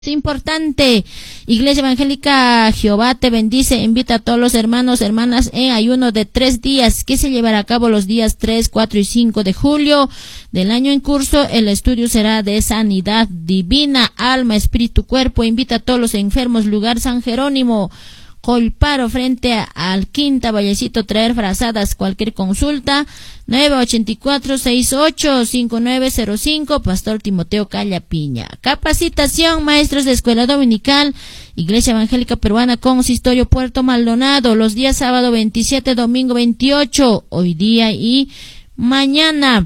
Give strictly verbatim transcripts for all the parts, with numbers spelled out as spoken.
Es importante. Iglesia Evangélica Jehová te bendice, invita a todos los hermanos, hermanas en ayuno de tres días que se llevará a cabo los días tres, cuatro y cinco de julio del año en curso. El estudio será de sanidad divina, alma, espíritu, cuerpo. Invita a todos los enfermos, lugar San Jerónimo, Colparo, frente a, al Quinta Vallecito, traer frazadas. Cualquier consulta, nueve ocho cuatro, seis ocho, cinco nueve cero cinco, Pastor Timoteo Calla Piña. Capacitación, maestros de escuela dominical, Iglesia Evangélica Peruana, Consistorio Puerto Maldonado, los días sábado veintisiete, domingo veintiocho, hoy día y mañana,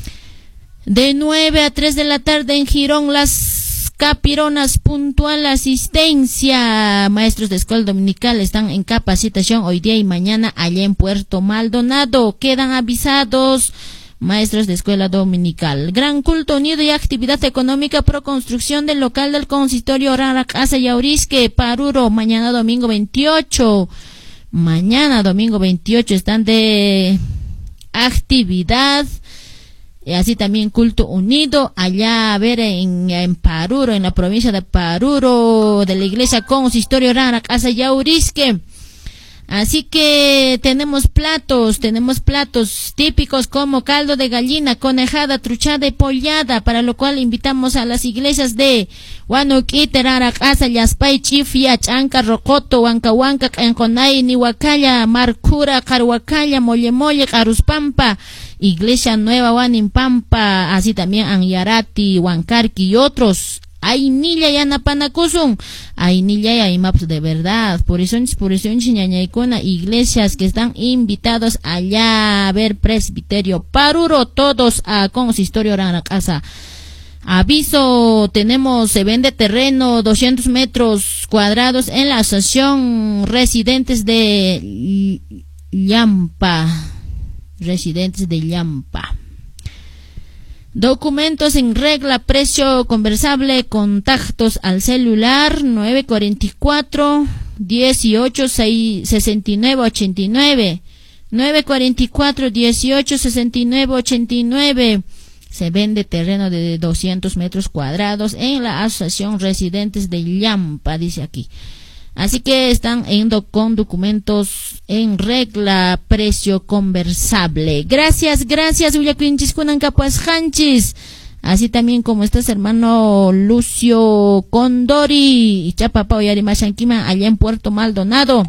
de nueve a tres de la tarde en Girón, Las Capironas, puntual asistencia. Maestros de escuela dominical están en capacitación hoy día y mañana allá en Puerto Maldonado. Quedan avisados maestros de escuela dominical. Gran culto unido y actividad económica pro construcción del local del consistorio Rarak Asa Yaurisque, Paruro, mañana domingo veintiocho. Mañana domingo veintiocho están de actividad. Y así también culto unido allá a ver en, en Paruro, en la provincia de Paruro, de la iglesia Consistorio Rarak Asa Yaurisque. Así que tenemos platos, tenemos platos típicos como caldo de gallina, conejada, truchada y pollada, para lo cual invitamos a las iglesias de Huanuquite, Rarak Asa, Yaspay, Chifia, Chanca, Rocoto, Huancahuanca, Canconay, Nihuacaya, Marcura, Caruacaya, Mollemolle, Caruspampa, Iglesia Nueva Huanimpampa, así también Anyarati, Huancarqui y otros. Ainilla y Anapanacuzun, Ainilla y Aimaps de verdad, por eso, por eso, Chiñañaicona, iglesias que están invitados allá a ver presbiterio Paruro, todos a Consistorio Ranacasa. Aviso, tenemos, se vende terreno, doscientos metros cuadrados en la asociación Residentes de Llampa, Residentes de Llampa. Documentos en regla, precio conversable, contactos al celular nueve cuatro cuatro, dieciocho, sesenta y nueve ochenta y nueve, nueve cuatro cuatro, dieciocho, sesenta y nueve ochenta y nueve. Se vende terreno de doscientos metros cuadrados en la asociación Residentes de Llampa, dice aquí. Así que están en do, con documentos en regla, precio conversable. Gracias, gracias, Uyaquinchis Kunan Capas Hanchis. Así también como estás, hermano Lucio Condori y Chapapa Oyarimashanquima, allá en Puerto Maldonado.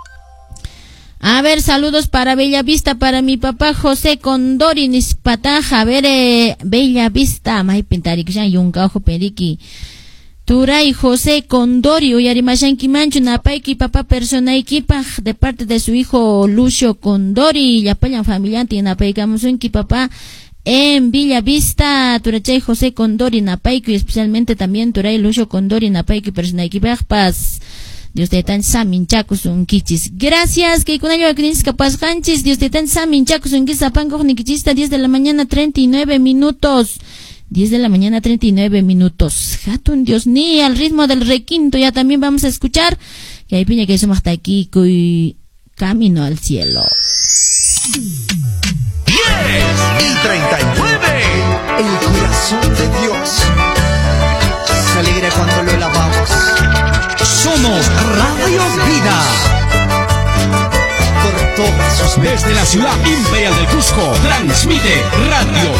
A ver, saludos para Bellavista, para mi papá José Condori, Nispataja. A ver, eh, Bellavista, May Pintarikishan, Yunca Ojo Periqui. Turay José Condori, Uyarimashanki Manchu, Napaiki, papá personaiki, de parte de su hijo Lucio Condori, Yapayan familiante, Napaikamusunki, papá, en Villavista, Turachay José Condori, Napaiki, especialmente también Turay Lucio Condori, Napaiki, personaiki, Paz. Dios te tan saminchacos un kichis. Gracias, que con ello acris capaz hanchis, Dios te tan saminchacos un kisapango, nikichista, diez de la mañana, treinta y nueve minutos. diez de la mañana, treinta y nueve minutos. Hatun Dios ni al ritmo del requinto. Ya también vamos a escuchar que hay piña que somos hasta aquí y camino al cielo. diez y treinta y nueve. El corazón de Dios se alegra cuando lo lavamos. Somos Radio Vida. Por todas sus Desde la ciudad imperial del Cusco, transmite Radio